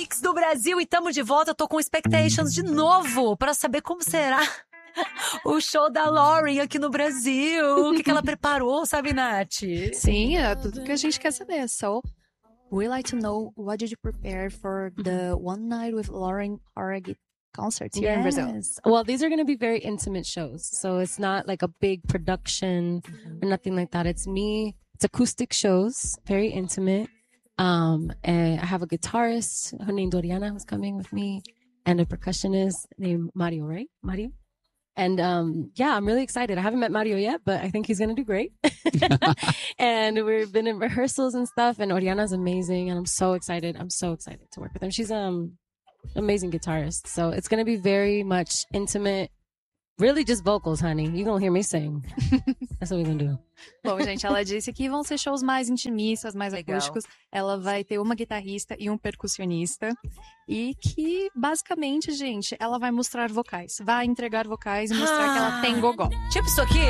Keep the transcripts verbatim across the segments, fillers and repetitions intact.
Mix do Brasil e tamo de volta. Eu tô com expectations de novo pra saber como será o show da Lauren aqui no Brasil. O que, que ela preparou, sabe, Nath? Sim, é tudo que a gente quer saber. So, we like to know what did you prepare for the One Night with Lauren Harrogate concerts here yes. in Brazil? Well, these are going to be very intimate shows. So it's not like a big production mm-hmm. or nothing like that. It's me. It's acoustic shows, very intimate. Um, and I have a guitarist, her name Doriana, who's coming with me, and a percussionist named Mario, right? Mario? And um, yeah, I'm really excited. I haven't met Mario yet, but I think he's going to do great. And we've been in rehearsals and stuff, and Oriana's amazing, and I'm so excited. I'm so excited to work with him. She's um amazing guitarist. So it's going to be very much intimate. Really just vocals, honey. You're going to hear me sing. That's what we're going to do. Bom, gente, ela disse que vão ser shows mais intimistas, mais Legal. acústicos. Ela vai ter uma guitarrista e um percussionista. E que, basicamente, gente, ela vai mostrar vocais. Vai entregar vocais e mostrar ah, que ela tem gogó. Tipo isso aqui?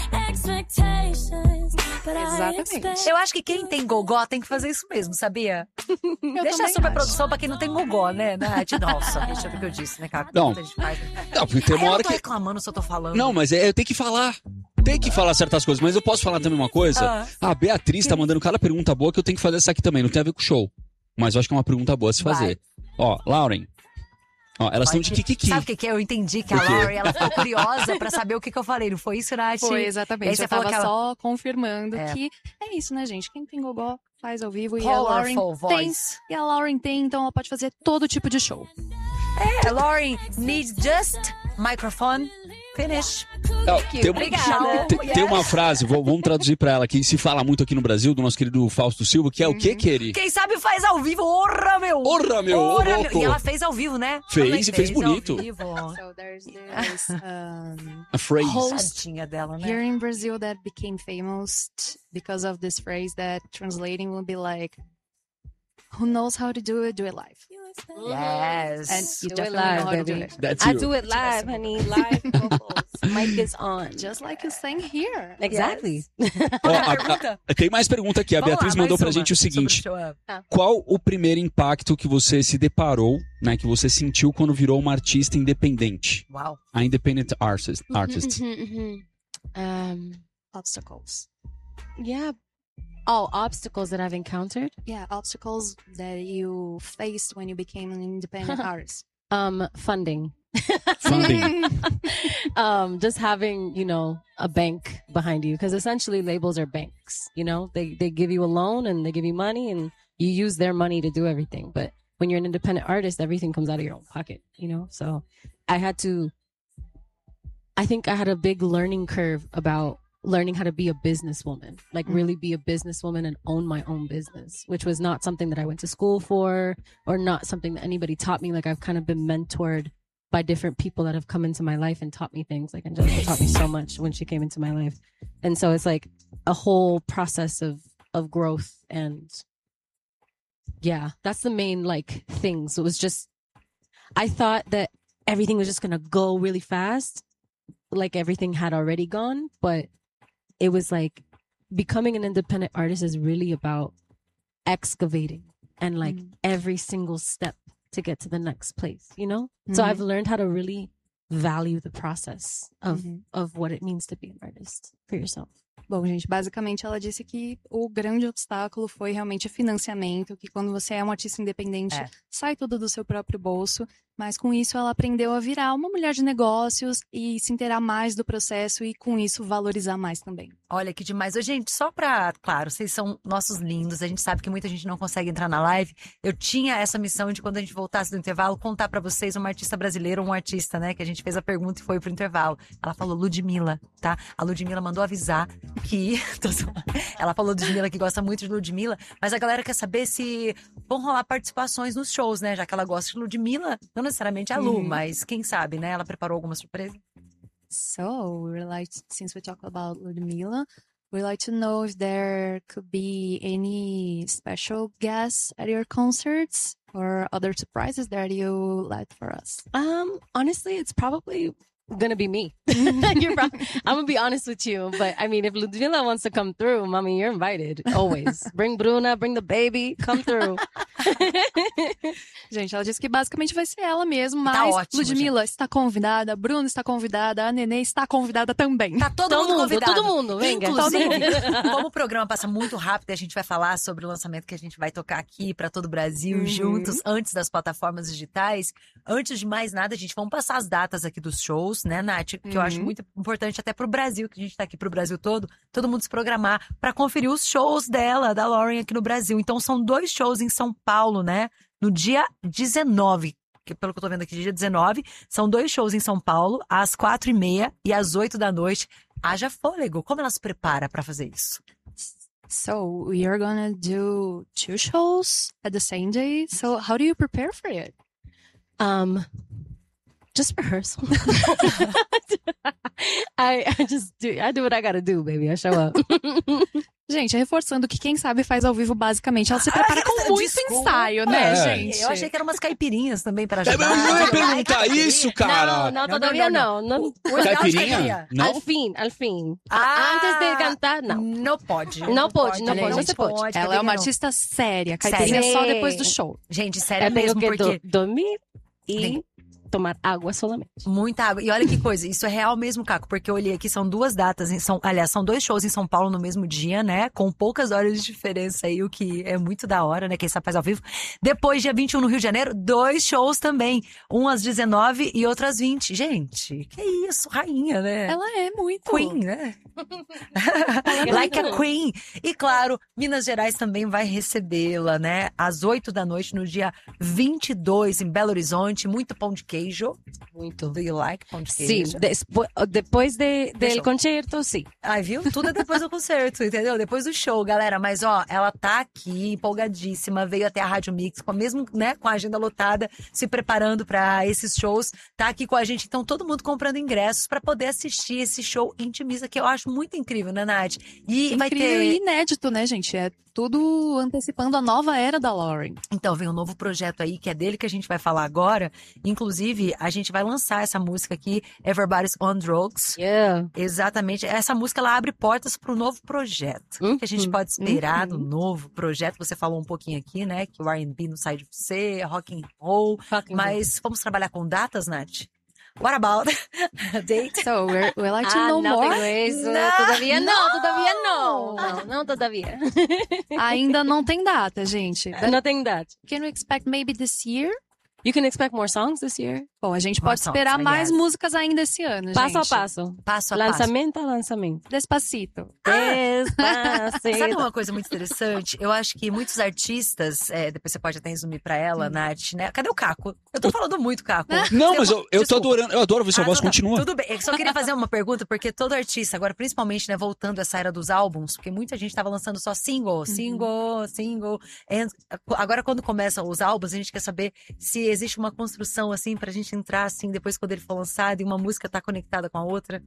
Exatamente. Eu acho que quem tem gogó tem que fazer isso mesmo, sabia? Eu Deixa a superprodução acho. pra quem não tem gogó, né, Nath? Nossa, deixa eu ver o que eu disse, né, cara? Não. Faz... Não, porque tem uma eu hora não tô que... reclamando se eu tô falando. Não, mas é, eu tenho que falar. Tem que falar certas coisas, mas eu posso falar também uma coisa? Ah. A Beatriz tá mandando cada pergunta boa que eu tenho que fazer essa aqui também. Não tem a ver com o show. Mas eu acho que é uma pergunta boa a se fazer. Vai. Ó, Lauren. Ó, elas estão de kikiki. Sabe o que, que é? Eu entendi que a Lauren, ela ficou curiosa pra saber o que, que eu falei. Não foi isso, Nath? Foi, exatamente. Aí você eu falou tava que ela... só confirmando é. que é isso, né, gente? Quem tem gogó faz ao vivo. E a Colorful Lauren voice. tem. E a Lauren tem, então ela pode fazer todo tipo de show. É, Lauren needs just microphone. Finish. Não, tem, uma, Obrigada. tem, tem uma frase, vou- vamos traduzir pra ela, que se fala muito aqui no Brasil, do nosso querido Fausto Silva, que é o que, Keri? Quem sabe faz ao vivo. Orra, meu! Orra, meu, ô, Orra, louco. E ela fez ao vivo, né? Fez Também e fez bonito. Ao vivo. So there's this um, A phrase. host Tadinha dela, né? here in Brazil that became famous t- because of this phrase that translating will be like, who knows how to do it, do it live. Yes. And you Do it definitely know live, how to do baby. it. That's I you. do it live, honey. Live vocals. Mic is on. Just like you sang here. Exactly. Ó, a- a- tem mais pergunta aqui. A Vamos Beatriz lá, mandou mais pra uma gente o sobre seguinte. show up. Qual o primeiro impacto que você se deparou, né, que você sentiu quando virou uma artista independente? Uau. A independent artist. artist. Mhm, mhm, mhm. Um, Obstacles. yeah. Oh, obstacles that I've encountered. Yeah, obstacles that you faced when you became an independent artist. Um, funding. Funding. um, just having, you know, a bank behind you, because essentially labels are banks. You know, they they give you a loan and they give you money, and you use their money to do everything. But when you're an independent artist, everything comes out of your own pocket. You know, so I had to. I think I had a big learning curve about learning how to be a businesswoman, like really be a businesswoman and own my own business, which was not something that I went to school for, or not something that anybody taught me. Like I've kind of been mentored by different people that have come into my life and taught me things. Like Angelica taught me so much when she came into my life. And so it's like a whole process of, of growth. And yeah, that's the main like thing. So it was just, I thought that everything was just going to go really fast. Like everything had already gone, but it was like becoming an independent artist is really about excavating and like Mm. every single step to get to the next place, you know? Mhm. So I've learned how to really value the process of, Mhm. of what it means to be an artist for yourself. Bom, gente, basicamente ela disse que o grande obstáculo foi realmente o financiamento, que quando você é um artista independente, É. sai tudo do seu próprio bolso, mas com isso ela aprendeu a virar uma mulher de negócios e se inteirar mais do processo e com isso valorizar mais também. Olha que demais. Ô, gente, só pra... Claro, vocês são nossos lindos. A gente sabe que muita gente não consegue entrar na live. Eu tinha essa missão de, quando a gente voltasse do intervalo, contar pra vocês uma artista brasileira ou um artista, né? Que a gente fez a pergunta e foi pro intervalo. Ela falou Ludmilla, tá? A Ludmilla mandou avisar que... Tô zoando. Ela falou Ludmilla, que gosta muito de Ludmilla. Mas a galera quer saber se vão rolar participações nos shows, né? Já que ela gosta de Ludmilla. Não necessariamente a Lu, Uhum. mas quem sabe, né? Ela preparou alguma surpresa? So, we like, since we talk about Ludmilla, we like to know if there could be any special guests at your concerts or other surprises that you left for us. Um, honestly, it's probably gonna be me. You're prob- I'm gonna be honest with you, but I mean, if Ludmilla wants to come through, mommy, you're invited always. Bring Bruna, bring the baby, come through. gente. Ela disse que basicamente vai ser ela mesmo, Tá mas ótimo, Ludmilla está convidada, Bruna está convidada, a Nenê está convidada também. Tá todo, Todo mundo mundo, convidado. todo mundo, venga. Inclusive, como o programa passa muito rápido, a gente vai falar sobre o lançamento que a gente vai tocar aqui pra todo o Brasil, Uhum. juntos, antes das plataformas digitais. Antes de mais nada, a gente vamos passar as datas aqui dos shows, né, Nath? Que eu acho Uhum. muito importante até pro Brasil, que a gente tá aqui pro Brasil todo, todo mundo se programar pra conferir os shows dela, da Lauren, aqui no Brasil. Então, são dois shows em São Paulo, né? No dia dezenove. Que, pelo que eu tô vendo aqui, dia dezenove, são dois shows em São Paulo, às quatro e meia e às oito da noite. Haja fôlego. Como ela se prepara pra fazer isso? So we are gonna do two shows at the same day. So how do you prepare for it? Um, just rehearsal. I, I just do. I do what I gotta do, baby. I show up. Gente, reforçando que quem sabe faz ao vivo, basicamente. Ela se prepara com muito desculpa. ensaio, né, É. gente? Eu achei que eram umas caipirinhas também para É, ajudar. mas eu ia Ai, perguntar caipirinha. isso, cara. No, no, todavía no. no. O ideal de Caipirinha? Não? Al fin, al fin. Ah, Antes de cantar, não. Não pode. Não pode, não gente, pode, não se pode. Ela é caipirinha uma não. artista séria. Caipirinha Séria. só depois do show. Gente, sério Eu tenho mesmo, que porque do- dormir e Tem- tomar água solamente. muita água. E olha que coisa, isso é real mesmo, Caco, porque eu olhei aqui, são duas datas, em São, aliás, são dois shows em São Paulo no mesmo dia, né? Com poucas horas de diferença aí, o que é muito da hora, né? Quem sabe faz ao vivo. Depois, dia vinte e um no Rio de Janeiro, dois shows também. Um às dezenove e outro às vinte. Gente, que isso, rainha, né? Ela é muito. Queen, né? Like a Queen. E claro, Minas Gerais também vai recebê-la, né? Às oito da noite, no dia vinte e dois, em Belo Horizonte. Muito pão de queijo. Muito. Do you like pão de Sim, queijo? despo- depois de, Deixa del eu- concerto, sim. Ai, viu? Tudo é depois do concerto, entendeu? Depois do show, galera. Mas, ó, ela tá aqui, empolgadíssima, veio até a Rádio Mix, com a mesmo, né, com a agenda lotada, se preparando pra esses shows. Tá aqui com a gente, então, todo mundo comprando ingressos pra poder assistir esse show intimista, que eu acho muito incrível, né, Nath? E vai Incrível ter... e inédito, né, gente? É tudo antecipando a nova era da Lauren. Então, vem um novo projeto aí, que é dele que a gente vai falar agora. Inclusive, a gente vai lançar essa música aqui, Everybody's on Drugs. Yeah. Exatamente. Essa música, ela abre portas para um novo projeto. O que a gente Uhum, pode esperar do uhum. novo projeto? Você falou um pouquinho aqui, né? Que o R and B não sai de você, rock and roll. Fucking Mas vamos trabalhar com datas, Nath? What about a date? So we're, we like to Ah, know não more. tenho isso. Não, Todavia não, não. todavia não. Não, não todavia. Ainda não tem data, gente. But Não tem data. can we expect maybe this year? You can expect more songs this year? Bom, a gente More pode songs, esperar I mais guess. músicas ainda esse ano, Passo a gente. passo. Passo a passo. Lançamento a lançamento. Despacito. Despacito. Sabe uma coisa muito interessante? Eu acho que muitos artistas, é, depois você pode até resumir pra ela, Nath, né? Cadê o Caco? Eu tô falando muito, Caco. Não, Você- mas eu, eu tô Desculpa. adorando, eu adoro ver sua Ah, voz, então tá. continua. Tudo bem. Eu só queria fazer uma pergunta, porque todo artista, agora, principalmente, né, voltando essa era dos álbuns, porque muita gente tava lançando só single, single, single. And agora, quando começam os álbuns, a gente quer saber se existe uma construção, assim, pra gente entrar, assim, depois quando ele for lançado e uma música tá conectada com a outra.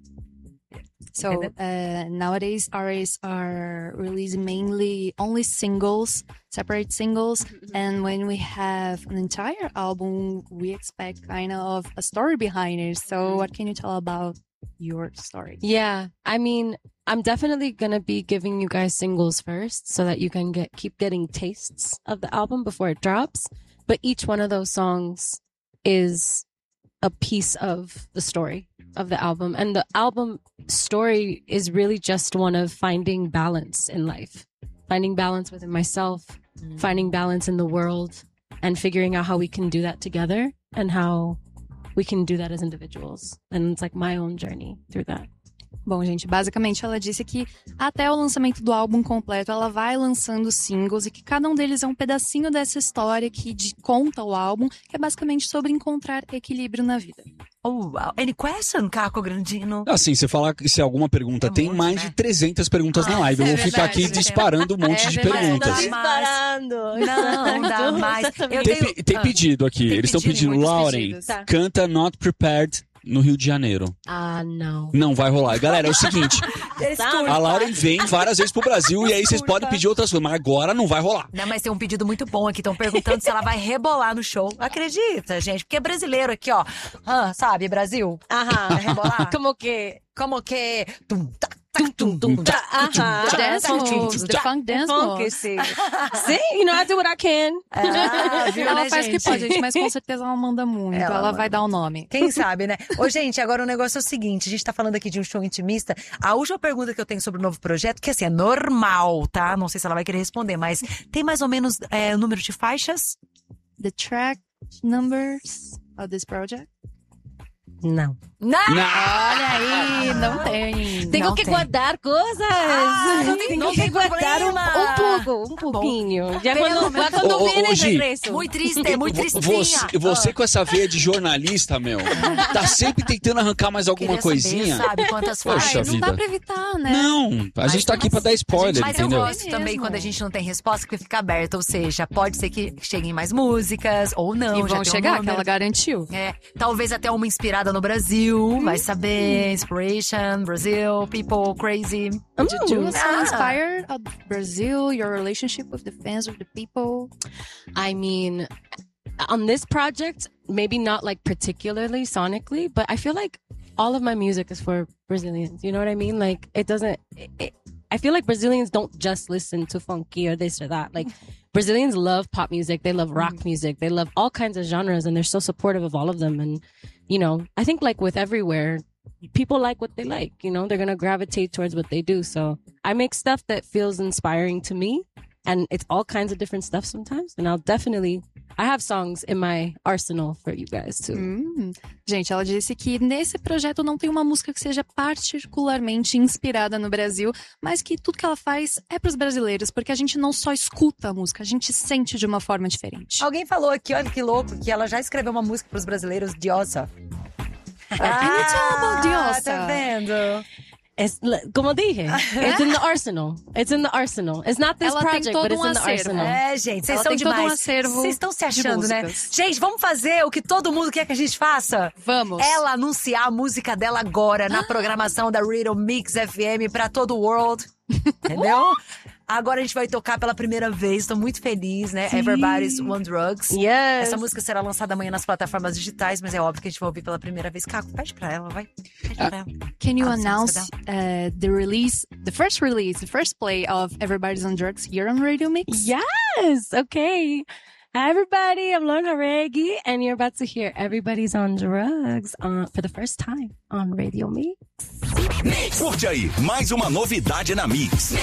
So Entendeu? uh, nowadays artists are releasing mainly only singles, separate singles, and when we have an entire album, we expect kind of a story behind it. So what can you tell about your story? Yeah, I mean, I'm definitely gonna be giving you guys singles first, so that you can get keep getting tastes of the album before it drops. But each one of those songs is a piece of the story of the album, and the album story is really just one of finding balance in life, finding balance within myself, finding balance in the world, and figuring out how we can do that together and how we can do that as individuals. And it's like my own journey through that. Bom, gente, basicamente ela disse que até o lançamento do álbum completo ela vai lançando singles e que cada um deles é um pedacinho dessa história que de- conta o álbum, que é basicamente sobre encontrar equilíbrio na vida. Oh, wow. Any question, Caco Grandino? Assim, você falar que se alguma pergunta, É tem muito, mais né? de trezentas perguntas na live. Eu é vou ficar verdade. aqui disparando um monte É de verdade. perguntas. Não dá mais. Não dá mais. Eu Tem, tenho- pe- tem Ah. pedido aqui. Tem Eles estão pedido, pedindo, muitos Lauren, pedidos. Tá. canta Not Prepared no Rio de Janeiro. Ah, não. Não vai rolar. Galera, é o seguinte, Escuta. a Lauren vem várias vezes pro Brasil e aí vocês Desculpa. podem pedir outras coisas, mas agora não vai rolar. Não, mas tem um pedido muito bom aqui. Estão perguntando se ela vai rebolar no show. Acredita, gente? Porque é brasileiro aqui, ó. Ah, sabe, Brasil? Ajá. Vai rebolar? Como que Como que... Tum, tá, tum, tum, tum, Uh-huh. Dance moves, the funk dance Funk, moves. see. See, you know, I do what I can. Ah, viu, Ela né, faz o que gente? pode, gente, mas com certeza ela manda muito. Ela Ela, manda. vai dar o nome. Quem sabe, né? Ô, gente, agora o negócio é o seguinte: a gente tá falando aqui de um show intimista. A última pergunta que eu tenho sobre o novo projeto, que assim, é normal, tá? Não sei se ela vai querer responder, mas tem mais ou menos é, o número de faixas? The track numbers of this project? Não. Não! Olha aí, não tem. Tenho Não que tem. guardar coisas. Ah, não tem- Tenho não que tem guardar um, problema. um pouco, um Tá bom. pouquinho. Já Pelo quando, menos- quando Ô, ô, viene, ô, Gi, regresso. Muito triste, muito tristinha. Você, você com essa veia de jornalista, meu, tá sempre tentando arrancar mais alguma Queria coisinha. Saber, sabe quantas Poxa faixas? Ai, não vida. dá pra evitar, né? Não, a Mas gente tá tem aqui pra dar spoiler, Mas eu entendeu? gosto É também mesmo. quando a gente não tem resposta, que fica aberta. Ou seja, pode ser que cheguem mais músicas, ou não. E já vão tem um chegar, que número. ela garantiu. É, talvez até uma inspirada no Brasil, vai saber. Inspiration, Brazil, people, crazy. Did you also Ah. inspire uh, Brazil, your relationship with the fans, with the people? I mean, on this project, maybe not like particularly sonically, but I feel like all of my music is for Brazilians. You know what I mean? Like, it doesn't. It, it, I feel like Brazilians don't just listen to funky or this or that. Like, Brazilians love pop music. They love rock music. They love all kinds of genres, and they're so supportive of all of them. And, you know, I think like with everywhere, people like what they like. You know, they're gonna gravitate towards what they do. So I make stuff that feels inspiring to me, and it's all kinds of different stuff sometimes. And I'll definitely, I have songs in my arsenal for you guys too. Hum. Gente, ela disse que nesse projeto não tem uma música que seja particularmente inspirada no Brasil, mas que tudo que ela faz é pros brasileiros, porque a gente não só escuta a música, a gente sente de uma forma diferente. Alguém falou aqui, olha que louco, que ela já escreveu uma música pros brasileiros, Diosa. Can you tell about Diosa? Tá vendo? It's, como dije, it's in the arsenal. It's in the arsenal. It's not this Ela tem project, todo but it's um in the acervo. arsenal. É, gente, vocês Ela são tem todo um demais. acervo Vocês estão se de achando, né? músicas. Gente, vamos fazer o que todo mundo quer que a gente faça? Vamos. Ela anunciar a música dela agora na programação da Riddle Mix F M pra todo o world. Entendeu? Agora a gente vai tocar pela primeira vez, tô muito feliz, né? Everybody's on Drugs. Yes. Essa música será lançada amanhã nas plataformas digitais, mas é óbvio que a gente vai ouvir pela primeira vez. Caco, pede pra ela, vai. Pede pra ela. Can you Ah, sim, announce você uh, the release, the first release, the first play of Everybody's on Drugs here on Radio Mix? Yes. Okay. Hi, everybody. I'm Lauren Haregi, and you're about to hear Everybody's on Drugs uh, for the first time on Radio Mix. Curte aí, mais uma novidade na Mix.